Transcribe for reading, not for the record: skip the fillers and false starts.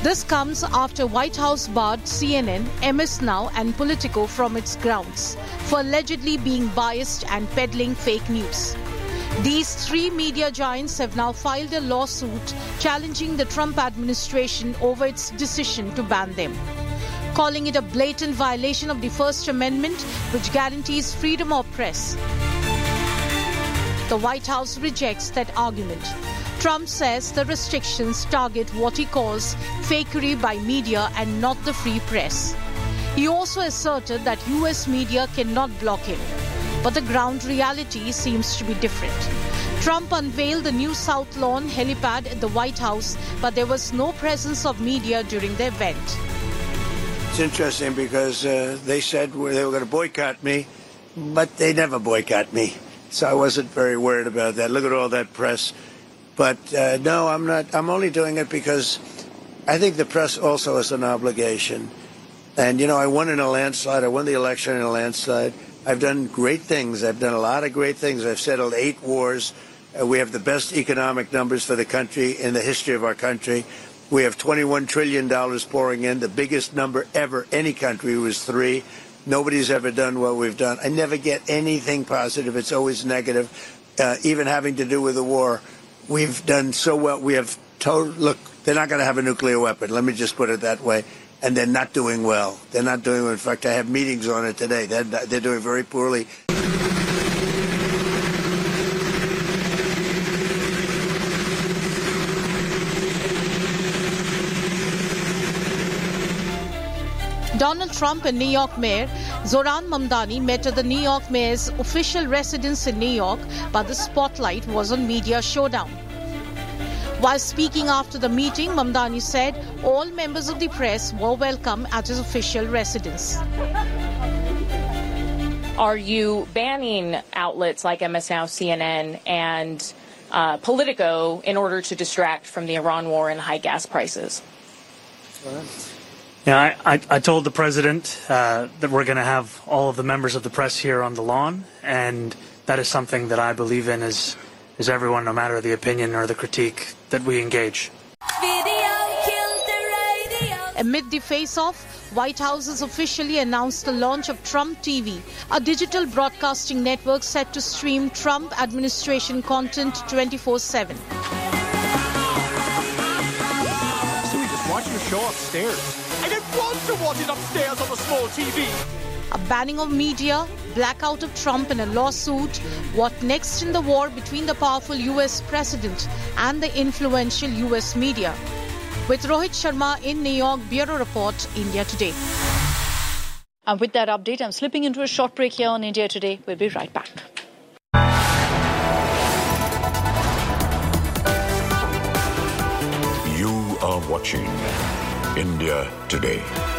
This comes after White House barred CNN, MS Now and Politico from its grounds for allegedly being biased and peddling fake news. These three media giants have now filed a lawsuit challenging the Trump administration over its decision to ban them, calling it a blatant violation of the First Amendment, which guarantees freedom of press. The White House rejects that argument. Trump says the restrictions target what he calls fakery by media and not the free press. He also asserted that US media cannot block him. But the ground reality seems to be different. Trump unveiled the new South Lawn helipad at the White House, but there was no presence of media during the event. It's interesting because they said they were going to boycott me, but they never boycott me. So I wasn't very worried about that. Look at all that press. But no, I'm not. I'm only doing it because I think the press also has an obligation. And, you know, I won in a landslide. I won the election in a landslide. I've done great things. I've done a lot of great things. I've settled 8 wars. We have the best economic numbers for the country in the history of our country. We have $21 trillion pouring in. The biggest number ever any country was 3. Nobody's ever done what we've done. I never get anything positive. It's always negative, even having to do with the war. We've done so well. We have total, look, they're not going to have a nuclear weapon. Let me just put it that way. And they're not doing well. They're not doing well. In fact, I have meetings on it today. They're doing very poorly. Donald Trump and New York Mayor Zohran Mamdani met at the New York Mayor's official residence in New York, but the spotlight was on Media Showdown. While speaking after the meeting, Mamdani said all members of the press were welcome at his official residence. Are you banning outlets like MS Now, CNN, and Politico in order to distract from the Iran war and high gas prices? Yeah, I told the president that we're going to have all of the members of the press here on the lawn, and that is something that I believe in as everyone, no matter the opinion or the critique, that we engage. Amid the face-off, White House has officially announced the launch of Trump TV, a digital broadcasting network set to stream Trump administration content 24/7. So we just watch your show upstairs. I didn't want to watch it upstairs on the small TV. A banning of media, blackout of Trump and a lawsuit. What next in the war between the powerful US president and the influential US media? With Rohit Sharma in New York, Bureau Report, India Today. And with that update, I'm slipping into a short break here on India Today. We'll be right back. You are watching India Today.